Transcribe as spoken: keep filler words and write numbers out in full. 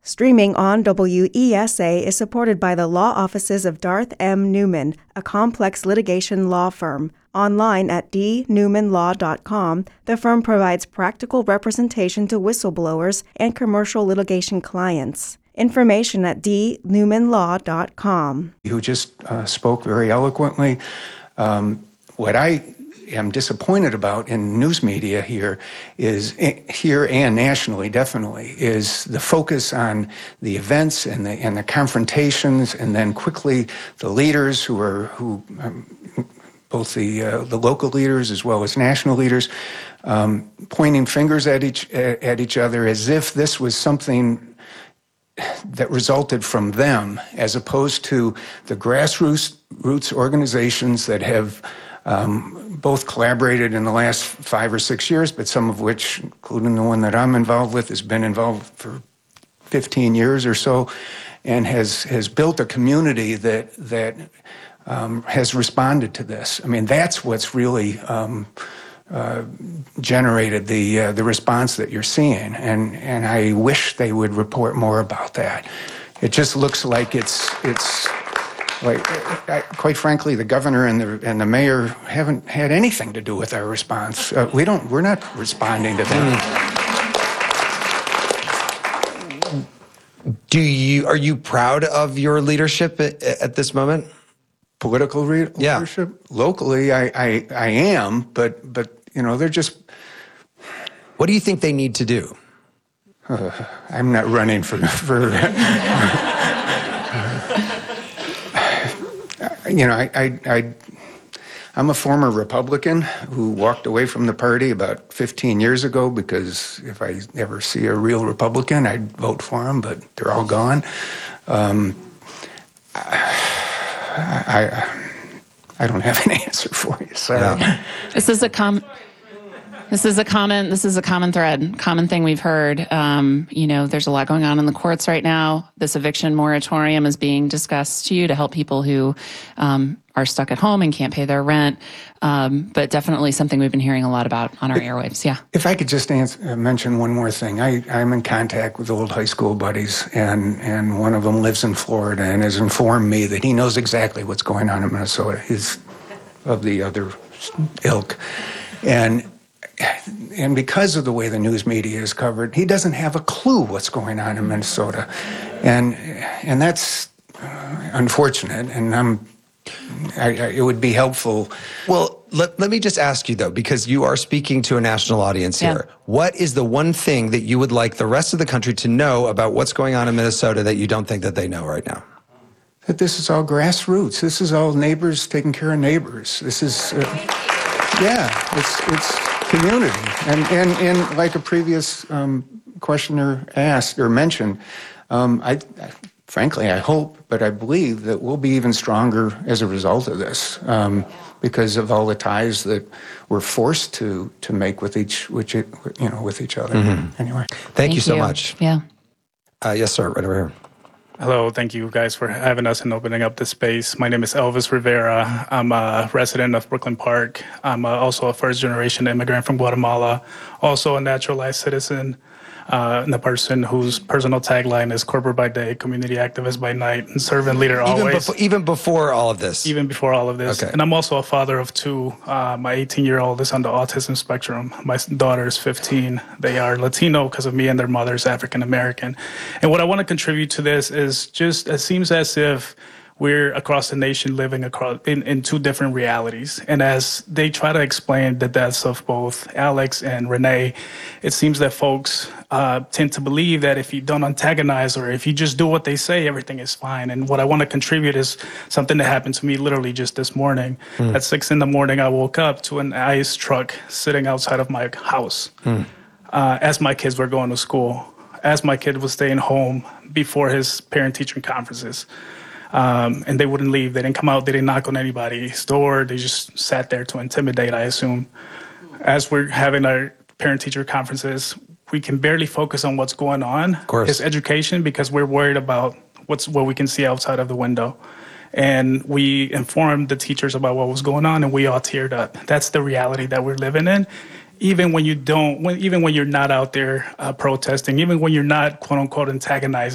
Streaming on W E S A is supported by the law offices of Darth M. Newman, a complex litigation law firm. Online at d newman law dot com, the firm provides practical representation to whistleblowers and commercial litigation clients. Information at d newman law dot com. Who just uh, spoke very eloquently. Um, what I am disappointed about in news media here is, here and nationally definitely, is the focus on the events and the and the confrontations, and then quickly the leaders who are who um, both the uh, the local leaders as well as national leaders um, pointing fingers at each at each other as if this was something that resulted from them, as opposed to the grassroots roots organizations that have um, both collaborated in the last five or six years, but some of which, including the one that I'm involved with, has been involved for fifteen years or so, and has has built a community that that um, has responded to this. I mean, that's what's really um, uh, generated the uh, the response that you're seeing, and and I wish they would report more about that. It just looks like it's it's. Like, I, quite frankly, the governor and the and the mayor haven't had anything to do with our response. Uh, we don't. We're not responding to them. Do you are you proud of your leadership at, at this moment? Political re- yeah. leadership, locally, I, I I am, but but you know, they're just. What do you think they need to do? Uh, I'm not running for for. You know, I, I, I, I'm a former Republican who walked away from the party about fifteen years ago because if I ever see a real Republican, I'd vote for them, but they're all gone. Um, I, I, I don't have an answer for you, sorry. Yeah. This is a com. This is a common. This is a common thread, common thing we've heard. Um, you know, there's a lot going on in the courts right now. This eviction moratorium is being discussed to you to help people who um, are stuck at home and can't pay their rent. Um, but definitely something we've been hearing a lot about on our airwaves. Yeah. If I could just answer, uh, mention one more thing, I, I'm in contact with old high school buddies, and and one of them lives in Florida and has informed me that he knows exactly what's going on in Minnesota. He's of the other ilk, and. And because of the way the news media is covered, he doesn't have a clue what's going on in Minnesota, and and that's uh, unfortunate. And I'm, I, I, it would be helpful. Well, let let me just ask you though, because you are speaking to a national audience yeah. here. What is the one thing that you would like the rest of the country to know about what's going on in Minnesota that you don't think that they know right now? That this is all grassroots. This is all neighbors taking care of neighbors. This is, uh, yeah, it's it's. community, and, and and like a previous um, questioner asked or mentioned, um, I, I frankly I hope, but I believe that we'll be even stronger as a result of this, um, because of all the ties that we're forced to to make with each, which it, you know, with each other. Mm-hmm. Anyway, thank, thank you so you. much. Yeah. Uh, yes, sir. Right over here. Hello, thank you guys for having us and opening up this space. My name is Elvis Rivera. I'm a resident of Brooklyn Park. I'm uh, also a first-generation immigrant from Guatemala, also a naturalized citizen, uh, and a person whose personal tagline is corporate by day, community activist by night, and servant leader Even always. Before, even before all of this? Even before all of this. Okay. And I'm also a father of two. Uh, my eighteen-year-old is on the autism spectrum. My daughter is fifteen. They are Latino because of me, and their mother is African-American. And what I want to contribute to this is just, it seems as if we're across the nation living across in, in two different realities. And as they try to explain the deaths of both Alex and Renee, it seems that folks uh, tend to believe that if you don't antagonize or if you just do what they say, everything is fine. And what I want to contribute is something that happened to me literally just this morning. Mm. At six in the morning, I woke up to an ICE truck sitting outside of my house mm. uh, as my kids were going to school, as my kid was staying home before his parent-teacher conferences. Um, and they wouldn't leave. They didn't come out. They didn't knock on anybody's door. They just sat there to intimidate, I assume. As we're having our parent-teacher conferences, we can barely focus on what's going on. Of course. It's education because we're worried about what's what we can see outside of the window. And we informed the teachers about what was going on, and we all teared up. That's the reality that we're living in. Even when you don't, when, even when you're not out there uh, protesting, even when you're not, quote unquote, antagonizing.